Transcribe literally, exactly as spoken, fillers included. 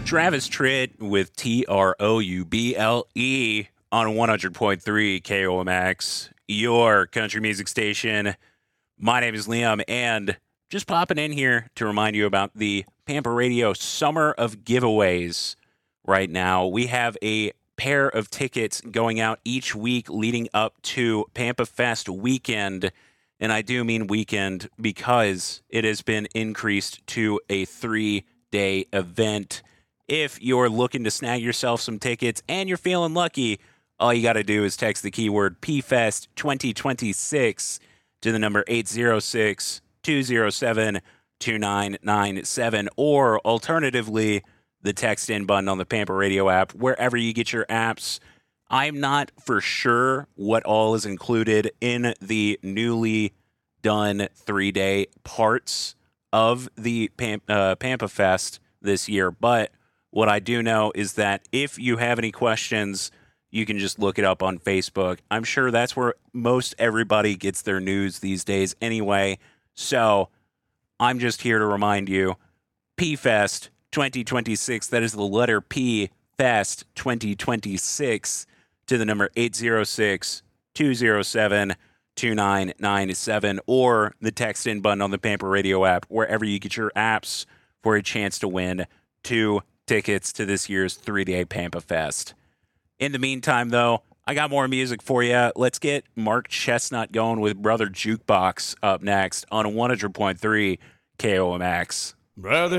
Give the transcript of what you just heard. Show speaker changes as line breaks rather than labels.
Travis Tritt with T R O U B L E on one hundred point three K O M X, your country music station. My name is Liam, and just popping in here to remind you about the Pampa Radio Summer of Giveaways. Right now, we have a pair of tickets going out each week leading up to Pampa Fest weekend. And I do mean weekend because it has been increased to a three-day event. If you're looking to snag yourself some tickets and you're feeling lucky, all you got to do is text the keyword P Fest twenty twenty-six to the number eight zero six, two zero seven, two nine nine seven, or alternatively, the text in button on the Pampa Radio app, wherever you get your apps. I'm not for sure what all is included in the newly done three-day parts of the Pam- uh, Pampa Fest this year, but what I do know is that if you have any questions, you can just look it up on Facebook. I'm sure that's where most everybody gets their news these days anyway. So I'm just here to remind you, P Fest twenty twenty-six, that is the letter P, Fest twenty twenty-six, to the number eight zero six, two zero seven, two nine nine seven, or the text in button on the Pampa Radio app, wherever you get your apps, for a chance to win two tickets to this year's three-day Pampa Fest. In the meantime, though, I got more music for you. Let's get Mark Chestnut going with Brother Jukebox up next on one hundred point three K O M X.
Brother